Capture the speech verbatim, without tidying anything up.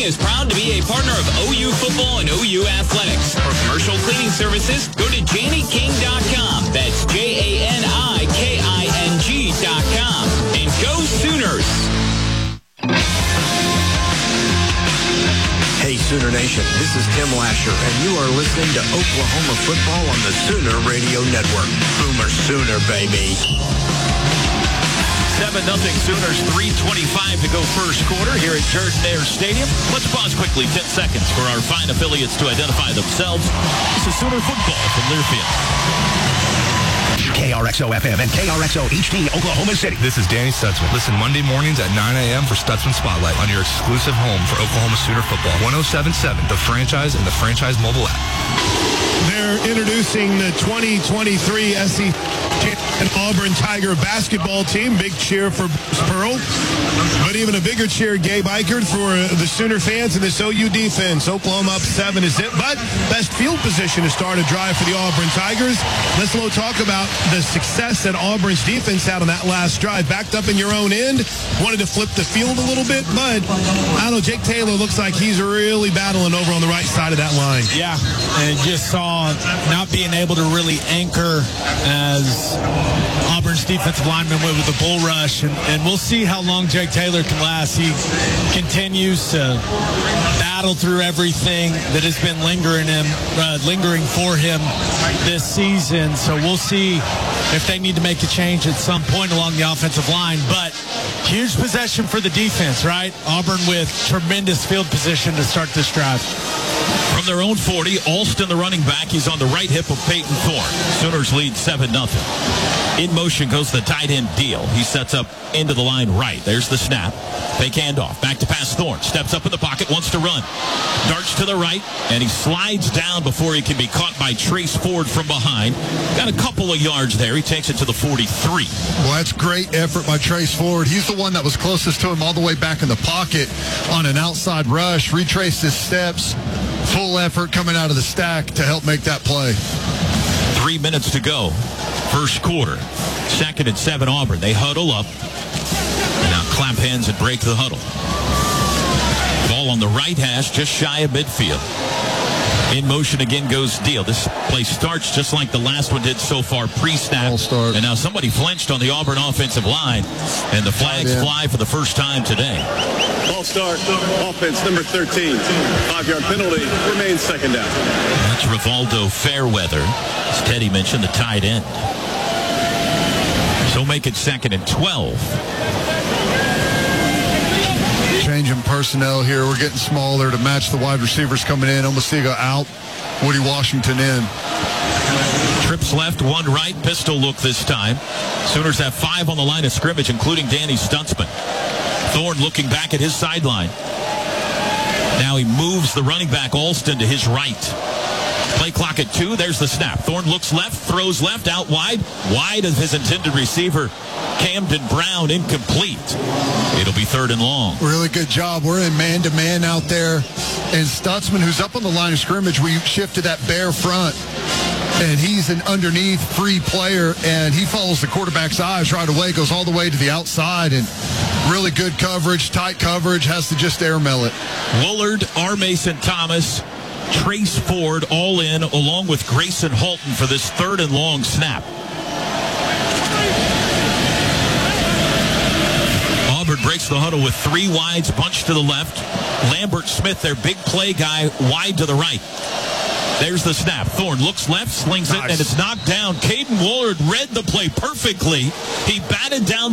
is proud to be a partner of O U Football and O U Athletics. For commercial cleaning services, go to Jani King dot com. That's J A N I K I N G dot com. And go Sooners! Hey, Sooner Nation, this is Tim Lasher, and you are listening to Oklahoma football on the Sooner Radio Network. Boomer Sooner, baby. seven nothing Sooners, three twenty-five to go first quarter here at Jordan-Hare Stadium. Let's pause quickly, ten seconds, for our fine affiliates to identify themselves. This is Sooner football from Learfield. K R X O F M and K R X O H D Oklahoma City. This is Danny Stutzman. Listen Monday mornings at nine a.m. for Stutzman Spotlight on your exclusive home for Oklahoma Sooner football. one oh seven point seven, The Franchise, and the Franchise mobile app. They're introducing the twenty twenty-three S E C and Auburn Tiger basketball team. Big cheer for Bruce Pearl. But even a bigger cheer, Gabe Eichert, for the Sooner fans and this O U defense. Oklahoma up seven is it. But best field position to start a drive for the Auburn Tigers. Let's low talk about the success that Auburn's defense had on that last drive. Backed up in your own end. Wanted to flip the field a little bit. But, I don't know, Jake Taylor looks like he's really battling over on the right side of that line. Yeah, and just saw not being able to really anchor as Auburn's defensive lineman went with the bull rush, and, and we'll see how long Jake Taylor can last. He continues to battle through everything that has been lingering him, uh, lingering for him this season. So we'll see if they need to make a change at some point along the offensive line. But huge possession for the defense, right? Auburn with tremendous field position to start this drive. From their own forty, Alston, the running back, he's on the right hip of Peyton Thorne. Sooners lead seven nothing. In motion goes the tight end Deal. He sets up into the line right. There's the snap. Fake handoff. Back to pass Thorne. Steps up in the pocket, wants to run. Darts to the right, and he slides down before he can be caught by Trace Ford from behind. Got a couple of yards there. He takes it to the forty-three. Well, that's great effort by Trace Ford. He's the one that was closest to him all the way back in the pocket on an outside rush. Retraced his steps. Full effort coming out of the stack to help make that play. Three minutes to go. First quarter. Second and seven Auburn. They huddle up. And now clap hands and break the huddle. Ball on the right hash, just shy of midfield. In motion again goes Deal. This play starts just like the last one did so far, pre-snap. And now somebody flinched on the Auburn offensive line, and the flags yeah. fly for the first time today. Ball start, offense number thirteen. Five-yard penalty, remains second down. That's Rivaldo Fairweather, as Teddy mentioned, the tight end. So make it second and twelve. Changing personnel here. We're getting smaller to match the wide receivers coming in. Omasiga out. Woody Washington in. Trips left, one right. Pistol look this time. Sooners have five on the line of scrimmage, including Danny Stutzman. Thorne looking back at his sideline. Now he moves the running back Alston to his right. Play clock at two. There's the snap. Thorne looks left, throws left, out wide. Wide of his intended receiver, Camden Brown, incomplete. It'll be third and long. Really good job. We're in man-to-man out there. And Stutzman, who's up on the line of scrimmage, we shifted that bare front. And he's an underneath free player, and he follows the quarterback's eyes right away, goes all the way to the outside, and really good coverage, tight coverage, has to just airmail it. Woolard, R. Mason Thomas, Trace Ford all in, along with Grayson Halton for this third and long snap. Auburn breaks the huddle with three wides, bunch to the left. Lambert Smith, their big play guy, wide to the right. There's the snap. Thorne looks left, slings it, nice. And it's knocked down. Caden Woolard read the play perfectly. He batted down